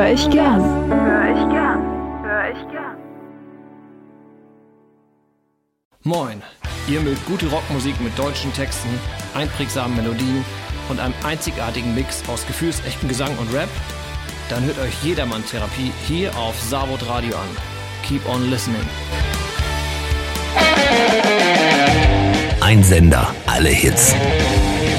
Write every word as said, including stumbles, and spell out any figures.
Hör ich gern. Hör ich gern. Hör ich gern. Moin, ihr mögt gute Rockmusik mit deutschen Texten, einprägsamen Melodien und einem einzigartigen Mix aus gefühlsechten Gesang und Rap? Dann hört euch Jedermann Therapie hier auf Savod Radio an. Keep on listening. Ein Sender, alle Hits.